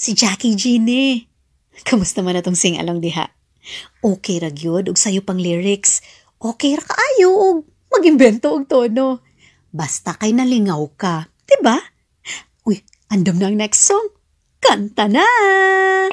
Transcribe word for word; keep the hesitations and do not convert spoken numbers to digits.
Si Jackie G ni. Kamusta man atong sing-along diha? Okay ra gyud og sayo pang lyrics. Okay ra kaayo og mag-imbento og tono. Basta kay nalingaw ka, 'di ba? Uy, andam na ang next song. Kanta na!